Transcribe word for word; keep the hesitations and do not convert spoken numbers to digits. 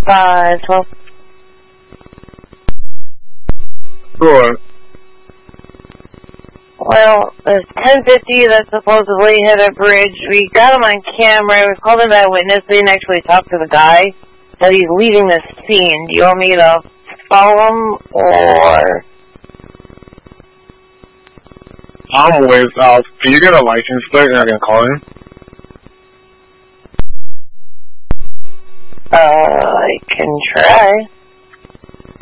five twelve. Sure. Well, there's ten fifty that supposedly hit a bridge. We got him on camera. We called him that witness. We didn't actually talk to the guy. So he's leaving the scene. Do you want me to follow him, or... I'm with, uh, can you get a license plate and I can call him? Uh, I can try.